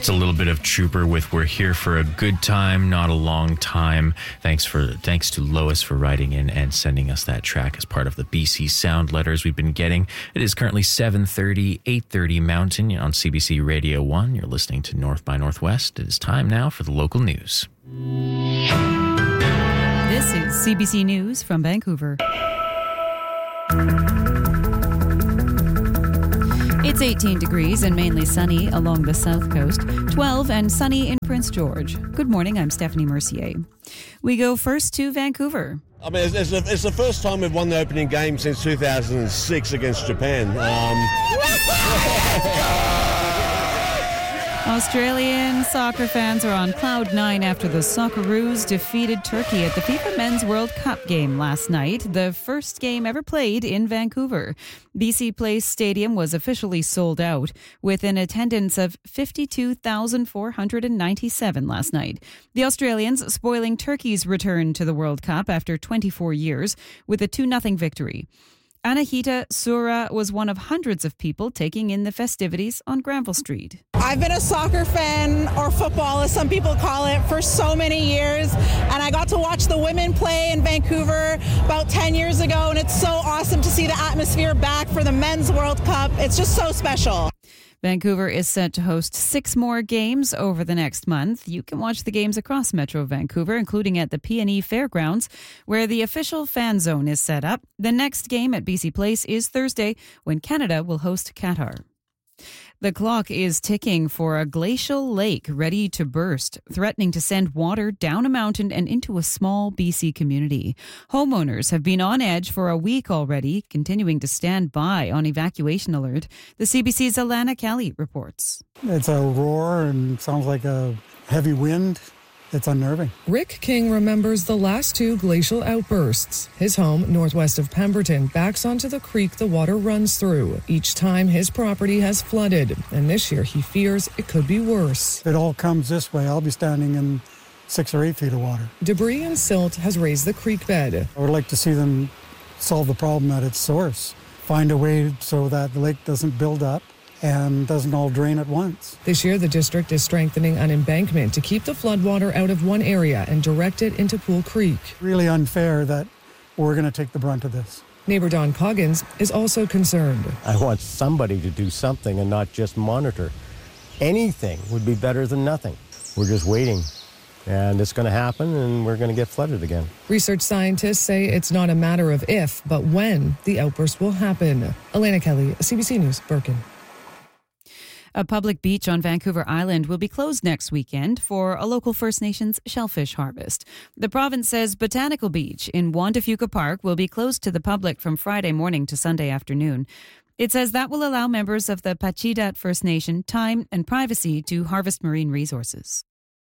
It's a little bit of Trooper with We're Here for a Good Time, Not a Long Time. Thanks to Lois for writing in and sending us that track as part of the BC Sound Letters we've been getting. It is currently 7:30, 8:30 Mountain on CBC Radio 1. You're listening to North by Northwest. It is time now for the local news. This is CBC News from Vancouver. It's 18 degrees and mainly sunny along the south coast, 12 and sunny in Prince George. Good morning, I'm Stephanie Mercier. We go first to Vancouver. I mean, it's the first time we've won the opening game since 2006 against Japan. Australian soccer fans are on cloud nine after the Socceroos defeated Turkey at the FIFA Men's World Cup game last night, the first game ever played in Vancouver. BC Place Stadium was officially sold out, with an attendance of 52,497 last night. The Australians spoiling Turkey's return to the World Cup after 24 years with a 2-0 victory. Anahita Sura was one of hundreds of people taking in the festivities on Granville Street. I've been a soccer fan, or football as some people call it, for so many years, and I got to watch the women play in Vancouver about 10 years ago, and it's so awesome to see the atmosphere back for the Men's World Cup. It's just so special. Vancouver is set to host 6 more games over the next month. You can watch the games across Metro Vancouver, including at the P&E Fairgrounds, where the official fan zone is set up. The next game at BC Place is Thursday, when Canada will host Qatar. The clock is ticking for a glacial lake ready to burst, threatening to send water down a mountain and into a small BC community. Homeowners have been on edge for a week already, continuing to stand by on evacuation alert. The CBC's Alana Kelly reports. It's a roar and sounds like a heavy wind. It's unnerving. Rick King remembers the last 2 glacial outbursts. His home, northwest of Pemberton, backs onto the creek the water runs through. Each time his property has flooded, and this year he fears it could be worse. If it all comes this way, I'll be standing in 6 or 8 feet of water. Debris and silt has raised the creek bed. I would like to see them solve the problem at its source. Find a way so that the lake doesn't build up and doesn't all drain at once. This year, the district is strengthening an embankment to keep the floodwater out of one area and direct it into Pool Creek. Really unfair that we're going to take the brunt of this. Neighbor Don Coggins is also concerned. I want somebody to do something and not just monitor. Anything would be better than nothing. We're just waiting. And it's going to happen, and we're going to get flooded again. Research scientists say it's not a matter of if, but when the outburst will happen. Alana Kelly, CBC News, Birkin. A public beach on Vancouver Island will be closed next weekend for a local First Nations shellfish harvest. The province says Botanical Beach in Juan de Fuca Park will be closed to the public from Friday morning to Sunday afternoon. It says that will allow members of the Pachidat First Nation time and privacy to harvest marine resources.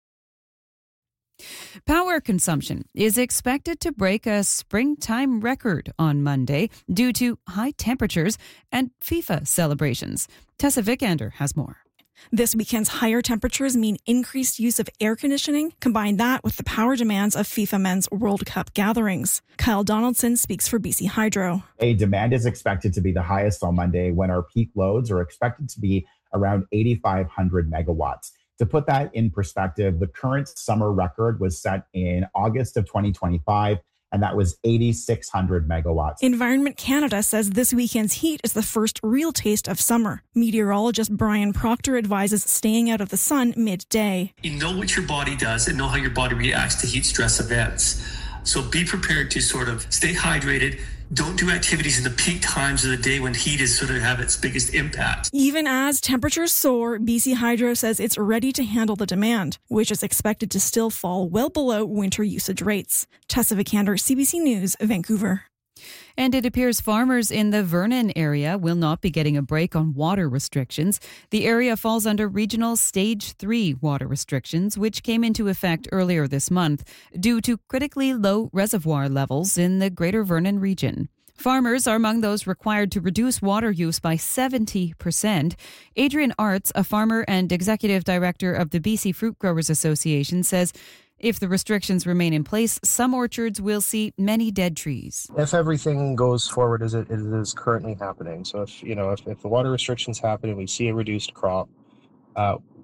Power consumption is expected to break a springtime record on Monday due to high temperatures and FIFA celebrations. Tessa Vikander has more. This weekend's higher temperatures mean increased use of air conditioning. Combine that with the power demands of FIFA Men's World Cup gatherings. Kyle Donaldson speaks for BC Hydro. Demand is expected to be the highest on Monday when our peak loads are expected to be around 8,500 megawatts. To put that in perspective, the current summer record was set in August of 2025, and that was 8,600 megawatts. Environment Canada says this weekend's heat is the first real taste of summer. Meteorologist Brian Proctor advises staying out of the sun midday. You know what your body does and know how your body reacts to heat stress events. So be prepared to sort of stay hydrated. Don't do activities in the peak times of the day when heat is sort of have its biggest impact. Even as temperatures soar, BC Hydro says it's ready to handle the demand, which is expected to still fall well below winter usage rates. Tessa Vikander, CBC News, Vancouver. And it appears farmers in the Vernon area will not be getting a break on water restrictions. The area falls under regional Stage 3 water restrictions, which came into effect earlier this month due to critically low reservoir levels in the Greater Vernon region. Farmers are among those required to reduce water use by 70%. Adrian Arts, a farmer and executive director of the BC Fruit Growers Association, says if the restrictions remain in place, some orchards will see many dead trees. If everything goes forward as it is currently happening, so if the water restrictions happen and we see a reduced crop,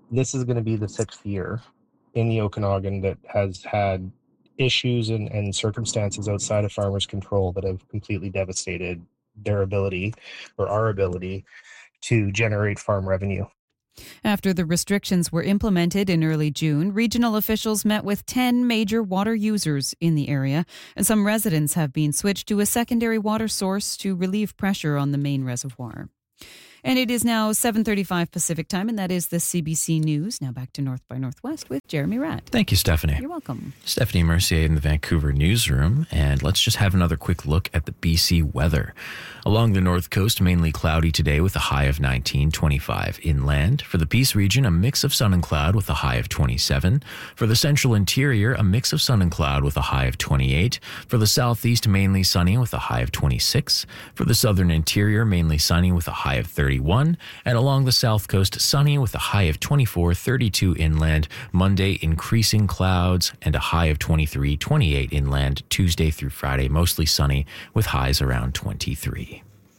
this is going to be the 6th year in the Okanagan that has had issues and circumstances outside of farmers' control that have completely devastated their ability, or our ability, to generate farm revenue. After the restrictions were implemented in early June, regional officials met with 10 major water users in the area, and some residents have been switched to a secondary water source to relieve pressure on the main reservoir. And it is now 7:35 Pacific time, and that is the CBC News. Now back to North by Northwest with Jeremy Ratt. Thank you, Stephanie. You're welcome. Stephanie Mercier in the Vancouver newsroom, and let's just have another quick look at the BC weather. Along the north coast, mainly cloudy today with a high of 19, 25 inland. For the Peace region, a mix of sun and cloud with a high of 27. For the central interior, a mix of sun and cloud with a high of 28. For the southeast, mainly sunny with a high of 26. For the southern interior, mainly sunny with a high of 31. And along the south coast, sunny with a high of 24, 32 inland. Monday, increasing clouds and a high of 23, 28 inland. Tuesday through Friday, mostly sunny with highs around 23.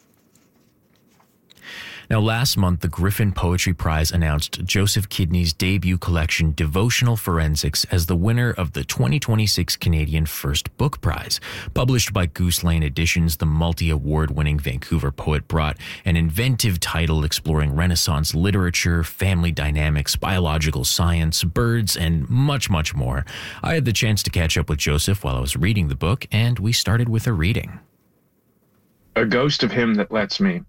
Now, last month, the Griffin Poetry Prize announced Joseph Kidney's debut collection, Devotional Forensics, as the winner of the 2026 Canadian First Book Prize. Published by Goose Lane Editions, the multi-award-winning Vancouver poet brought an inventive title exploring Renaissance literature, family dynamics, biological science, birds, and much, much more. I had the chance to catch up with Joseph while I was reading the book, and we started with a reading. A ghost of him that lets me.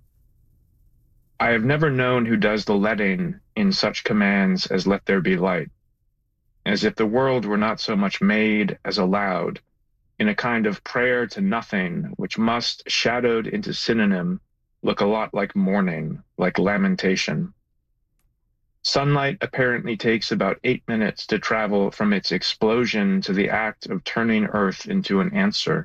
I have never known who does the letting in such commands as let there be light, as if the world were not so much made as allowed, in a kind of prayer to nothing, which must, shadowed into synonym, look a lot like mourning, like lamentation. Sunlight apparently takes about 8 minutes to travel from its explosion to the act of turning Earth into an answer.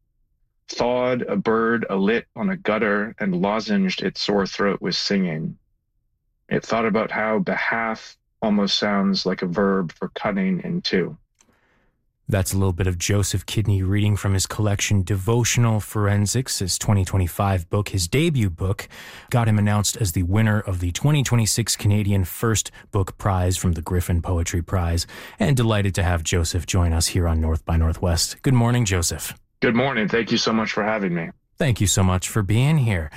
Thawed a bird alit on a gutter and lozenged its sore throat with singing. It thought about how behalf almost sounds like a verb for cutting in two. That's a little bit of Joseph Kidney reading from his collection Devotional Forensics, his 2025 book. His debut book got him announced as the winner of the 2026 Canadian First Book Prize from the Griffin Poetry Prize, and delighted to have Joseph join us here on North by Northwest. Good morning, Joseph. Good morning. Thank you so much for having me. Thank you so much for being here.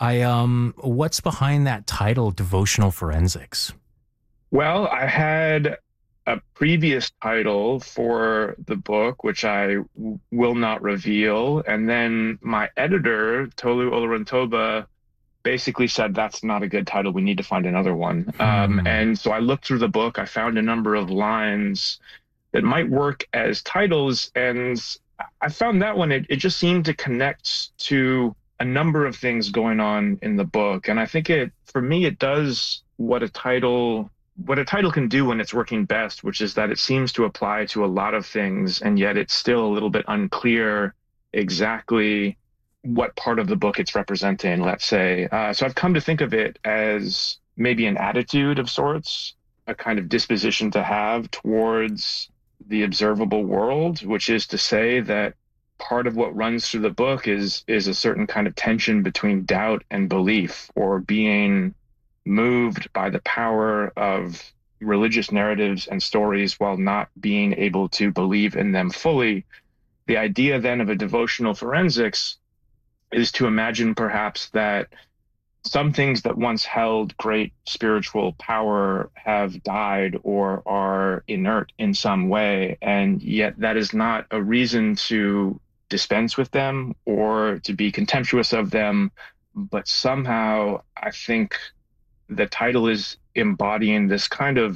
What's behind that title, Devotional Forensics? Well, I had a previous title for the book, which I will not reveal. And then my editor, Tolu Olorontoba, basically said, that's not a good title. We need to find another one. And so I looked through the book. I found a number of lines that might work as titles. And I found that one, it just seemed to connect to a number of things going on in the book. And I think for me, it does what a title can do when it's working best, which is that it seems to apply to a lot of things, and yet it's still a little bit unclear exactly what part of the book it's representing, let's say. So I've come to think of it as maybe an attitude of sorts, a kind of disposition to have towards the observable world, which is to say that part of what runs through the book is a certain kind of tension between doubt and belief, or being moved by the power of religious narratives and stories while not being able to believe in them fully. The idea then of a devotional forensics is to imagine perhaps that some things that once held great spiritual power have died or are inert in some way, and yet that is not a reason to dispense with them or to be contemptuous of them. But somehow I think the title is embodying this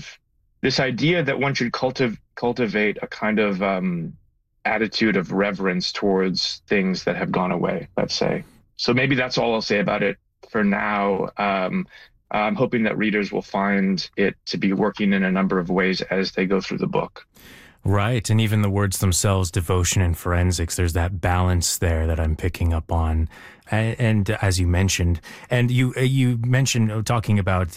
idea that one should cultivate a kind of attitude of reverence towards things that have gone away, let's say. So maybe that's all I'll say about it for now. I'm hoping that readers will find it to be working in a number of ways as they go through the book. Right. And even the words themselves, devotion and forensics, there's that balance there that I'm picking up on. And as you mentioned, and you mentioned talking about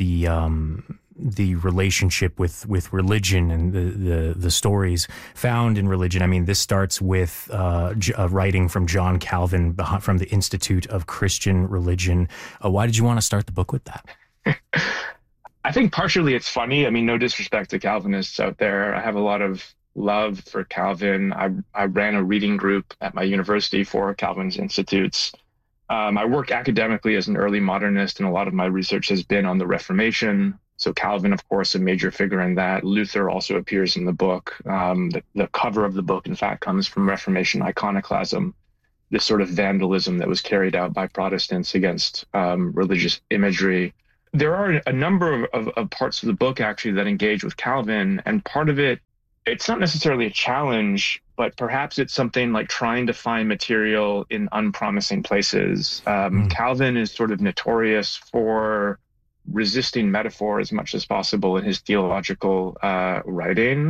the relationship with religion and the stories found in religion. I mean, this starts with writing from John Calvin from the Institute of Christian Religion. Why did you want to start the book with that? I think partially it's funny. I mean, no disrespect to Calvinists out there. I have a lot of love for Calvin. I ran a reading group at my university for Calvin's Institutes. I work academically as an early modernist, and a lot of my research has been on the Reformation. So Calvin, of course, a major figure in that. Luther also appears in the book. The cover of the book, in fact, comes from Reformation iconoclasm, this sort of vandalism that was carried out by Protestants against religious imagery. There are a number of parts of the book, actually, that engage with Calvin, and part of it, it's not necessarily a challenge, but perhaps it's something like trying to find material in unpromising places. Calvin is sort of notorious for resisting metaphor as much as possible in his theological writing.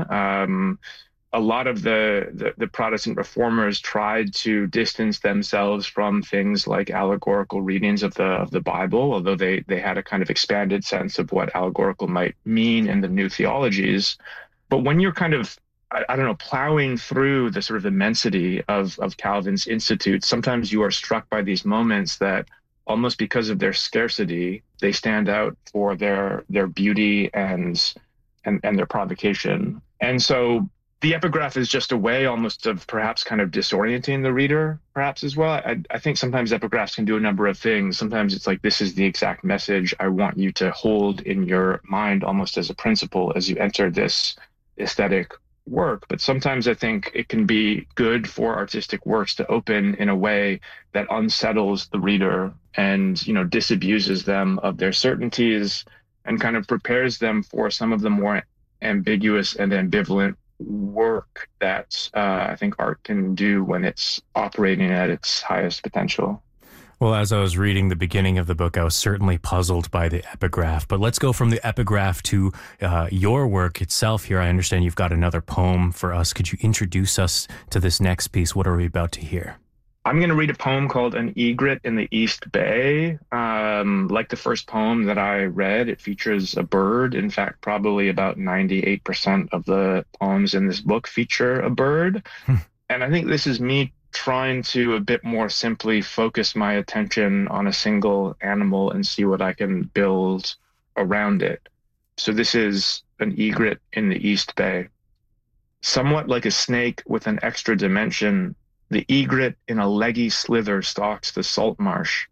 A lot of the Protestant reformers tried to distance themselves from things like allegorical readings of the Bible, although they had a kind of expanded sense of what allegorical might mean in the new theologies. But when you're kind of, I don't know, plowing through the sort of immensity of Calvin's Institutes, sometimes you are struck by these moments that almost because of their scarcity, they stand out for their beauty and their provocation. And so the epigraph is just a way almost of perhaps kind of disorienting the reader, perhaps as well. I think sometimes epigraphs can do a number of things. Sometimes it's like, this is the exact message I want you to hold in your mind almost as a principle as you enter this aesthetic work. But sometimes I think it can be good for artistic works to open in a way that unsettles the reader and, you know, disabuses them of their certainties and kind of prepares them for some of the more ambiguous and ambivalent work that I think art can do when it's operating at its highest potential. Well, as I was reading the beginning of the book, I was certainly puzzled by the epigraph. But let's go from the epigraph to your work itself here. I understand you've got another poem for us. Could you introduce us to this next piece? What are we about to hear? I'm going to read a poem called An Egret in the East Bay. Like the first poem that I read, it features a bird. In fact, probably about 98% of the poems in this book feature a bird. And I think this is me trying to a bit more simply focus my attention on a single animal and see what I can build around it. So this is An Egret in the East Bay. Somewhat like a snake with an extra dimension, the egret in a leggy slither stalks the salt marsh.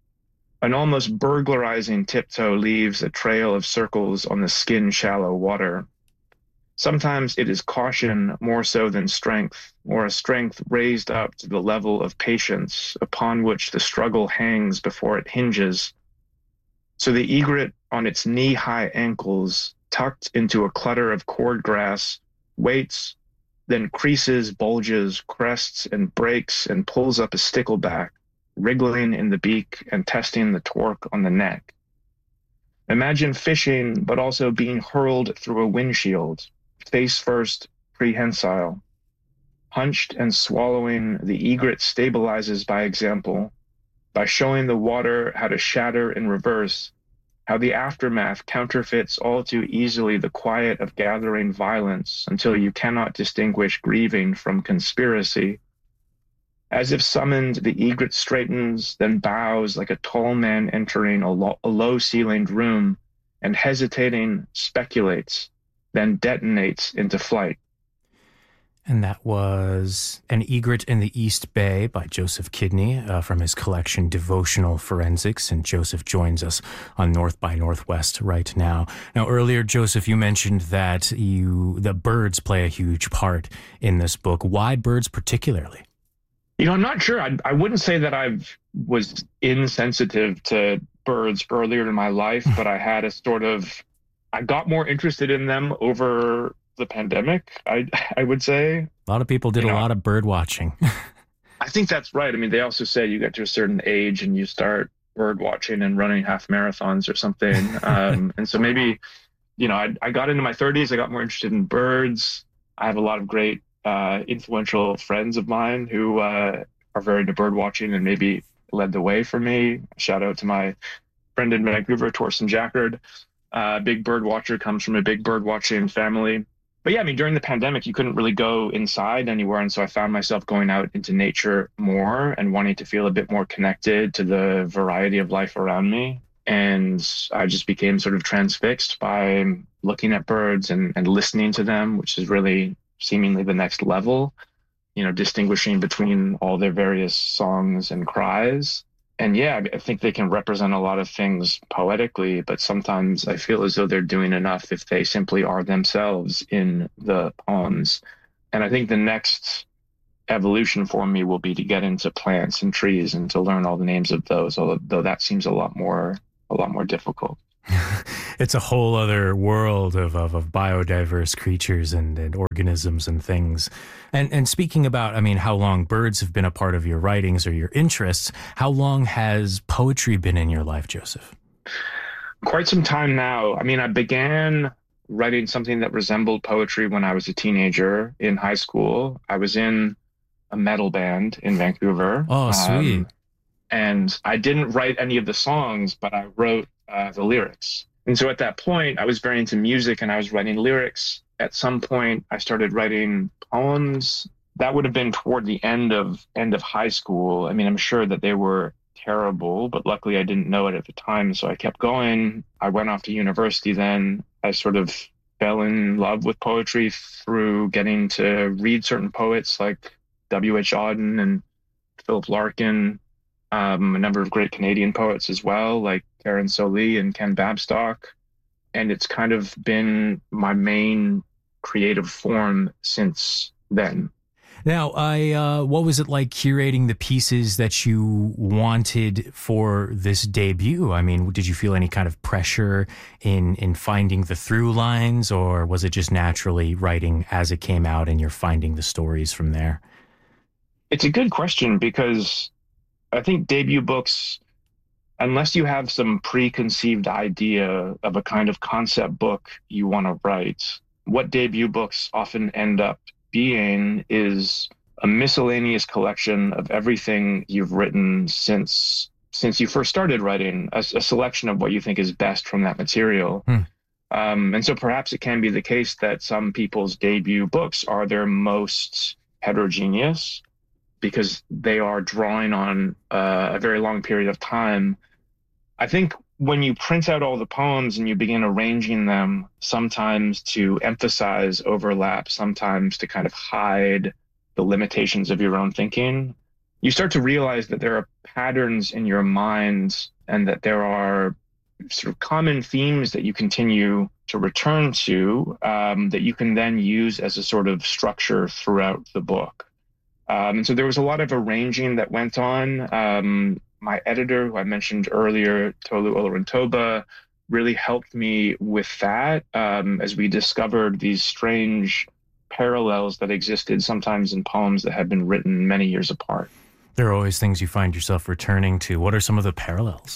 An almost burglarizing tiptoe leaves a trail of circles on the skin-shallow water. Sometimes it is caution more so than strength, or a strength raised up to the level of patience upon which the struggle hangs before it hinges. So the egret on its knee-high ankles, tucked into a clutter of cordgrass, waits, then creases, bulges, crests, and breaks and pulls up a stickleback, wriggling in the beak and testing the torque on the neck. Imagine fishing, but also being hurled through a windshield, face first, prehensile. Hunched and swallowing, the egret stabilizes by example, by showing the water how to shatter in reverse, how the aftermath counterfeits all too easily the quiet of gathering violence until you cannot distinguish grieving from conspiracy. As if summoned, the egret straightens, then bows like a tall man entering a low-ceilinged room, and hesitating, speculates, then detonates into flight. And that was An Egret in the East Bay by Joseph Kidney from his collection Devotional Forensics. And Joseph joins us on North by Northwest right now. Now, earlier, Joseph, you mentioned that the birds play a huge part in this book. Why birds particularly? You know, I'm not sure. I wouldn't say that I was insensitive to birds earlier in my life, but I had I got more interested in them over the pandemic, I would say. A lot of people did a lot of bird watching. I think that's right. I mean, they also say you get to a certain age and you start bird watching and running half marathons or something. And so maybe, you know, I got into my 30s, I got more interested in birds. I have a lot of great influential friends of mine who are very into bird watching and maybe led the way for me. Shout out to my friend in Vancouver, Torsten Jackard. Big bird watcher, comes from a big bird watching family. But yeah, I mean, during the pandemic, you couldn't really go inside anywhere. And so I found myself going out into nature more and wanting to feel a bit more connected to the variety of life around me. And I just became sort of transfixed by looking at birds and listening to them, which is really seemingly the next level, distinguishing between all their various songs and cries. And yeah, I think they can represent a lot of things poetically, but sometimes I feel as though they're doing enough if they simply are themselves in the poems. And I think the next evolution for me will be to get into plants and trees and to learn all the names of those, although that seems a lot more difficult. It's a whole other world of biodiverse creatures and organisms and things. And speaking about, how long birds have been a part of your writings or your interests, how long has poetry been in your life, Joseph? Quite some time now. I began writing something that resembled poetry when I was a teenager in high school. I was in a metal band in Vancouver. Oh, sweet. And I didn't write any of the songs, but I wrote the lyrics. And so at that point, I was very into music and I was writing lyrics. At some point, I started writing poems. That would have been toward the end of high school. I'm sure that they were terrible, but luckily I didn't know it at the time. So I kept going. I went off to university then. I sort of fell in love with poetry through getting to read certain poets like W.H. Auden and Philip Larkin, a number of great Canadian poets as well, like Karen Solie and Ken Babstock. And it's kind of been my main creative form since then. Now, what was it like curating the pieces that you wanted for this debut? Did you feel any kind of pressure in finding the through lines, or was it just naturally writing as it came out and you're finding the stories from there? It's a good question, because I think debut books, unless you have some preconceived idea of a kind of concept book you want to write, what debut books often end up being is a miscellaneous collection of everything you've written since you first started writing, a selection of what you think is best from that material. And so perhaps it can be the case that some people's debut books are their most heterogeneous, because they are drawing on a very long period of time. I think when you print out all the poems and you begin arranging them, sometimes to emphasize overlap, sometimes to kind of hide the limitations of your own thinking, you start to realize that there are patterns in your mind and that there are sort of common themes that you continue to return to, that you can then use as a sort of structure throughout the book. And so there was a lot of arranging that went on. My editor, who I mentioned earlier, Tolu Olorintoba, really helped me with that, as we discovered these strange parallels that existed sometimes in poems that had been written many years apart. There are always things you find yourself returning to. What are some of the parallels?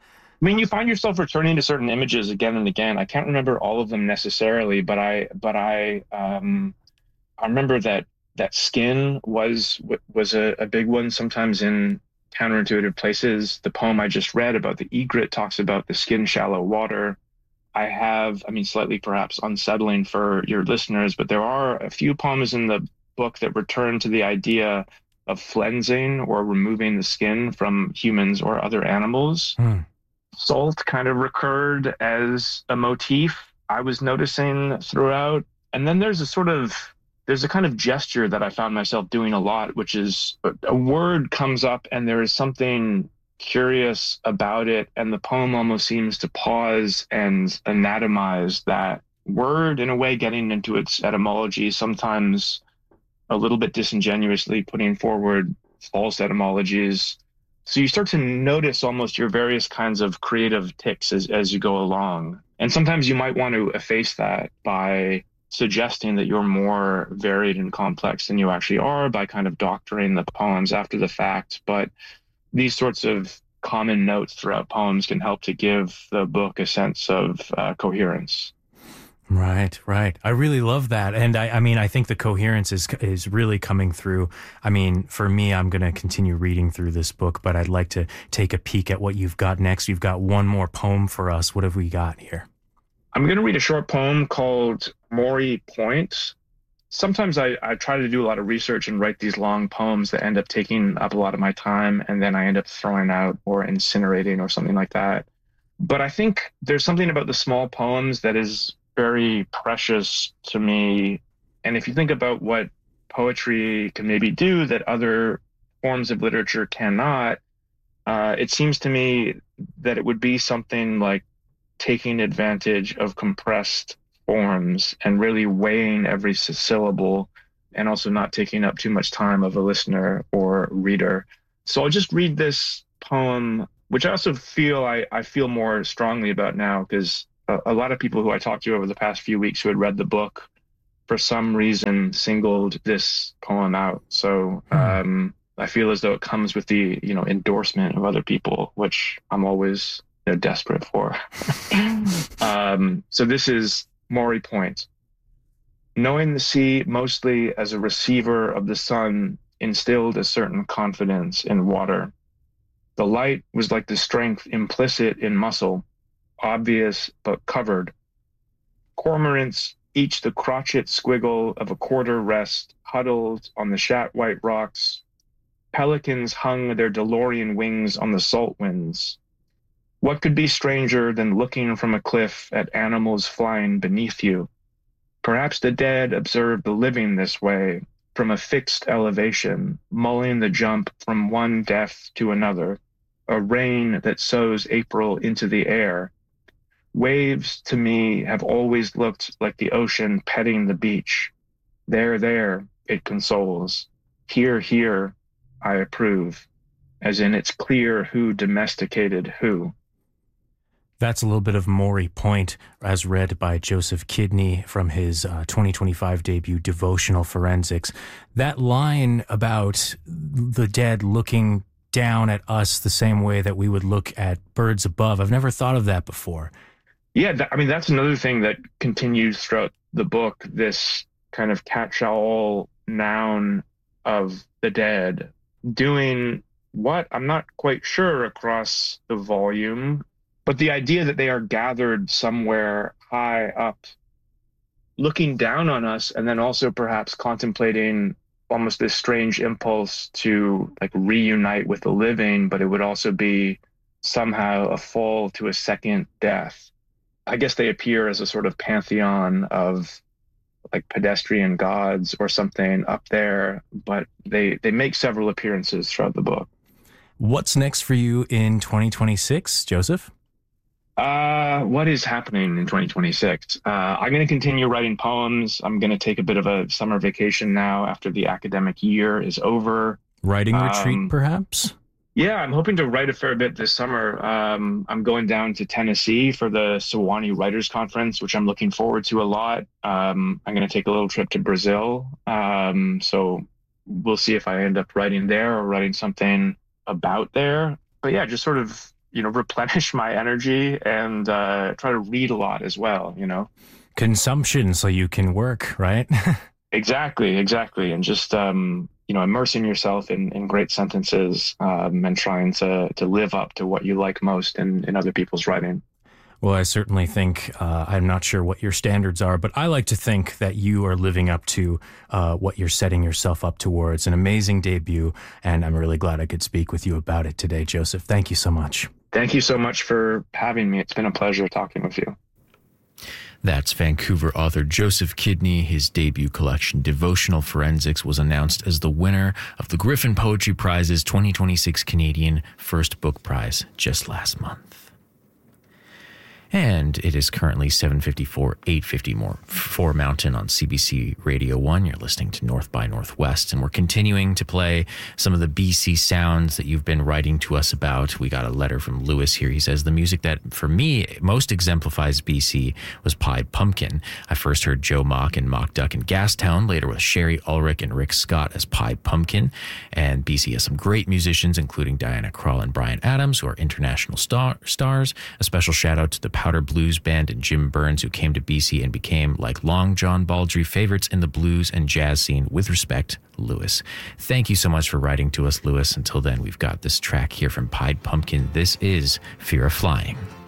You find yourself returning to certain images again and again. I can't remember all of them necessarily, but I remember that skin was a big one, sometimes in counterintuitive places. The poem I just read about the egret talks about the skin shallow water. I have, slightly perhaps unsettling for your listeners, but there are a few poems in the book that return to the idea of flensing or removing the skin from humans or other animals. Salt kind of recurred as a motif I was noticing throughout. And then there's a kind of gesture that I found myself doing a lot, which is a word comes up and there is something curious about it, and the poem almost seems to pause and anatomize that word, in a way getting into its etymology, sometimes a little bit disingenuously putting forward false etymologies. So you start to notice almost your various kinds of creative tics as you go along. And sometimes you might want to efface that by suggesting that you're more varied and complex than you actually are, by kind of doctoring the poems after the fact. But these sorts of common notes throughout poems can help to give the book a sense of coherence. Right. I really love that. And I think the coherence is really coming through. For me, I'm going to continue reading through this book, but I'd like to take a peek at what you've got next. You've got one more poem for us. What have we got here? I'm going to read a short poem called Maury Point. Sometimes I try to do a lot of research and write these long poems that end up taking up a lot of my time, and then I end up throwing out or incinerating or something like that. But I think there's something about the small poems that is very precious to me. And if you think about what poetry can maybe do that other forms of literature cannot, it seems to me that it would be something like taking advantage of compressed forms and really weighing every syllable, and also not taking up too much time of a listener or reader. So I'll just read this poem, which I also feel I feel more strongly about now, because a lot of people who I talked to over the past few weeks who had read the book, for some reason, singled this poem out. So I feel as though it comes with the, endorsement of other people, which I'm always desperate for. So this is Maury Point. Knowing the sea mostly as a receiver of the sun instilled a certain confidence in water. The light was like the strength implicit in muscle, obvious but covered. Cormorants, each the crotchet squiggle of a quarter rest, huddled on the shat-white rocks. Pelicans hung their DeLorean wings on the salt winds. What could be stranger than looking from a cliff at animals flying beneath you? Perhaps the dead observe the living this way, from a fixed elevation, mulling the jump from one death to another, a rain that sows April into the air. Waves, to me, have always looked like the ocean petting the beach. There, it consoles. Here, I approve, as in it's clear who domesticated who. That's a little bit of Maury Point, as read by Joseph Kidney from his 2025 debut, Devotional Forensics. That line about the dead looking down at us the same way that we would look at birds above, I've never thought of that before. Yeah, that's another thing that continues throughout the book, this kind of catch-all noun of the dead, doing what? I'm not quite sure across the volume. But the idea that they are gathered somewhere high up, looking down on us, and then also perhaps contemplating almost this strange impulse to reunite with the living, but it would also be somehow a fall to a second death. I guess they appear as a sort of pantheon of pedestrian gods or something up there, but they make several appearances throughout the book. What's next for you in 2026, Joseph? What is happening in 2026? I'm going to continue writing poems. I'm going to take a bit of a summer vacation now after the academic year is over. Writing retreat, perhaps? Yeah, I'm hoping to write a fair bit this summer. I'm going down to Tennessee for the Sewanee Writers Conference, which I'm looking forward to a lot. I'm going to take a little trip to Brazil. So we'll see if I end up writing there or writing something about there. But yeah, just sort of replenish my energy and try to read a lot as well, Consumption so you can work, right? Exactly. And just, immersing yourself in great sentences and trying to live up to what you like most in other people's writing. Well, I certainly think, I'm not sure what your standards are, but I like to think that you are living up to what you're setting yourself up towards. An amazing debut, and I'm really glad I could speak with you about it today, Joseph. Thank you so much. Thank you so much for having me. It's been a pleasure talking with you. That's Vancouver author Joseph Kidney. His debut collection, Devotional Forensics, was announced as the winner of the Griffin Poetry Prize's 2026 Canadian First Book Prize just last month. And it is currently 7:54, 8:50 more for Mountain on CBC Radio 1. You're listening to North by Northwest, and we're continuing to play some of the BC sounds that you've been writing to us about. We got a letter from Lewis here. He says, the music that, for me, most exemplifies BC was Pied Pumpkin. I first heard Joe Mock and Mock Duck in Gastown, later with Sherry Ulrich and Rick Scott as Pied Pumpkin. And BC has some great musicians, including Diana Krall and Brian Adams, who are international stars. A special shout out to the Powder Blues Band and Jim Burns, who came to BC and became, like Long John Baldry, favorites in the blues and jazz scene. With respect, Lewis. Thank you so much for writing to us, Lewis. Until then, we've got this track here from Pied Pumpkin. This is Fear of Flying.